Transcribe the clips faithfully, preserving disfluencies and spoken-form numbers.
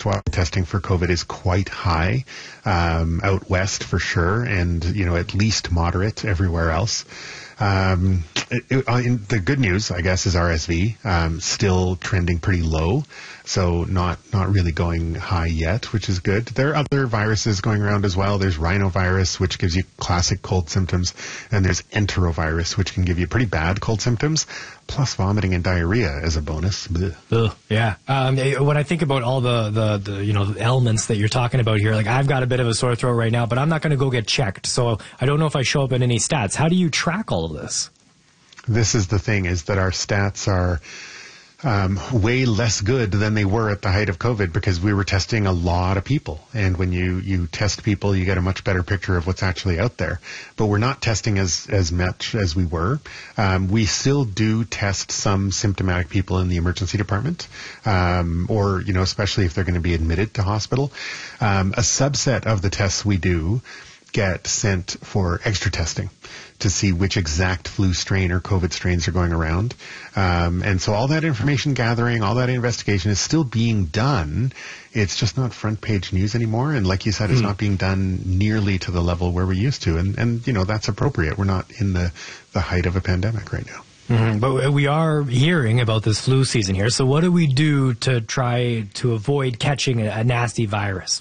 worthwhile. Testing for COVID is quite high um, out west for sure, and you know at least moderate everywhere else. Um, it, it, uh, in, the good news, I guess, is R S V um, still trending pretty low, so not not really going high yet, which is good. There are other viruses going around as well. There's rhinovirus, which gives you classic cold symptoms, and there's enterovirus, which can give you pretty bad cold symptoms, plus vomiting and diarrhea as a bonus. Ugh, yeah. Um, when I think about all the, the, the you know the elements that you're talking about here, like I've got a bit of a sore throat right now, but I'm not going to go get checked, so I don't know if I show up in any stats. How do you track all of this? This is the thing, is that our stats are um, way less good than they were at the height of COVID because we were testing a lot of people. And when you, you test people, you get a much better picture of what's actually out there. But we're not testing as, as much as we were. Um, we still do test some symptomatic people in the emergency department, um, or, you know, especially if they're going to be admitted to hospital. Um, a subset of the tests we do get sent for extra testing to see which exact flu strain or COVID strains are going around. Um, and so all that information gathering, all that investigation is still being done. It's just not front page news anymore. And like you said, it's mm. not being done nearly to the level where we used to. And, and you know, that's appropriate. We're not in the, the height of a pandemic right now. Mm-hmm. But we are hearing about this flu season here. So what do we do to try to avoid catching a, a nasty virus?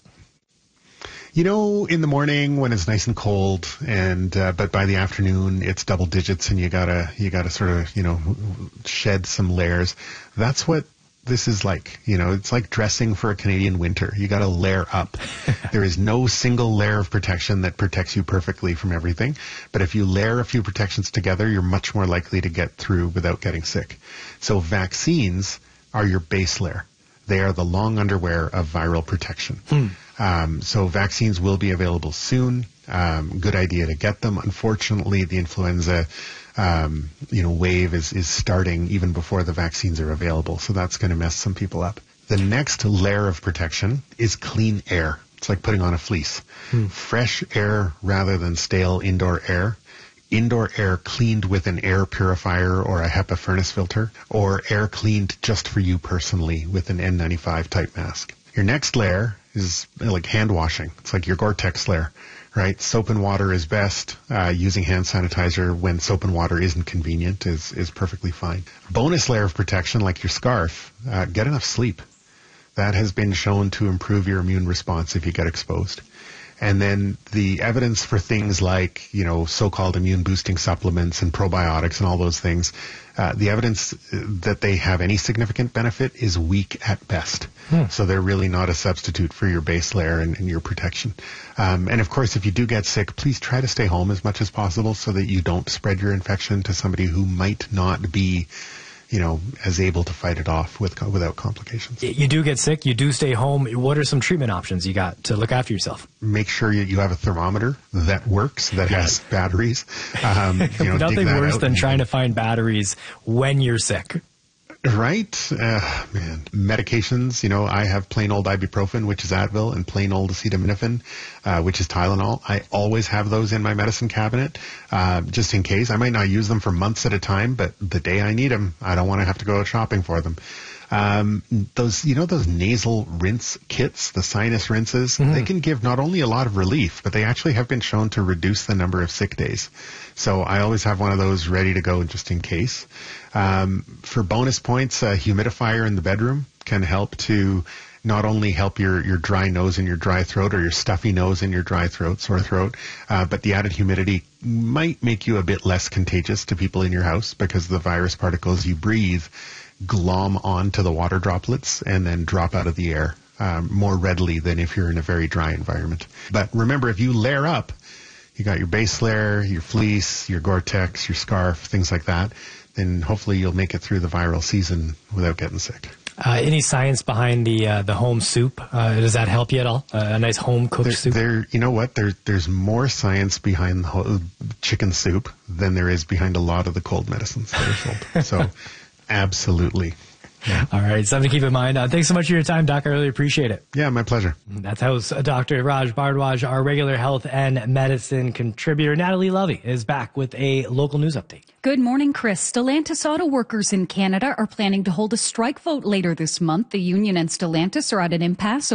You know, in the morning when it's nice and cold, and uh, but by the afternoon it's double digits, and you gotta you gotta sort of you know shed some layers. That's what this is like. You know, it's like dressing for a Canadian winter. You gotta layer up. There is no single layer of protection that protects you perfectly from everything. But if you layer a few protections together, you're much more likely to get through without getting sick. So vaccines are your base layer. They are the long underwear of viral protection. Hmm. Um, so vaccines will be available soon. Um, good idea to get them. Unfortunately, the influenza, um, you know, wave is, is starting even before the vaccines are available. So that's going to mess some people up. The next layer of protection is clean air. It's like putting on a fleece. Hmm. Fresh air rather than stale indoor air. Indoor air cleaned with an air purifier or a HEPA furnace filter, or air cleaned just for you personally with an N ninety-five type mask. Your next layer is like hand washing. It's like your Gore-Tex layer, right? Soap and water is best. Uh, using hand sanitizer when soap and water isn't convenient is, is perfectly fine. Bonus layer of protection, like your scarf, uh, get enough sleep. That has been shown to improve your immune response if you get exposed. And then the evidence for things like, you know, so-called immune boosting supplements and probiotics and all those things, uh, the evidence that they have any significant benefit is weak at best. Hmm. So they're really not a substitute for your base layer and, and your protection. Um, and of course, if you do get sick, please try to stay home as much as possible so that you don't spread your infection to somebody who might not be, you know, as able to fight it off with without complications. You do get sick, you do stay home. What are some treatment options you got to look after yourself? Make sure you, you have a thermometer that works, that yeah. has batteries. Um, you know, Nothing worse than trying to find batteries when you're sick. Right? Uh, man. Medications, you know, I have plain old ibuprofen, which is Advil, and plain old acetaminophen, uh, which is Tylenol. I always have those in my medicine cabinet, uh, just in case. I might not use them for months at a time, but the day I need them, I don't want to have to go out shopping for them. Um, those, you know, those nasal rinse kits, the sinus rinses, mm-hmm. they can give not only a lot of relief, but they actually have been shown to reduce the number of sick days. So I always have one of those ready to go just in case. Um, for bonus points, a humidifier in the bedroom can help to not only help your, your dry nose and your dry throat, or your stuffy nose and your dry throat, sore throat, uh, but the added humidity might make you a bit less contagious to people in your house because the virus particles you breathe glom onto the water droplets and then drop out of the air um, more readily than if you're in a very dry environment. But remember, if you layer up, you got your base layer, your fleece, your Gore-Tex, your scarf, things like that, then hopefully you'll make it through the viral season without getting sick. Uh, any science behind the uh, the home soup? Uh, does that help you at all? Uh, a nice home cooked there, soup. There, you know what? There, there's more science behind the whole chicken soup than there is behind a lot of the cold medicines that are sold. So, absolutely. Yeah. All right, something to keep in mind. Uh, thanks so much for your time, Doc. I really appreciate it. Yeah, my pleasure. That's host uh, Doctor Raj Bhardwaj. Our regular health and medicine contributor, Natalie Lovey, is back with a local news update. Good morning, Chris. Stellantis auto workers in Canada are planning to hold a strike vote later this month. The union and Stellantis are at an impasse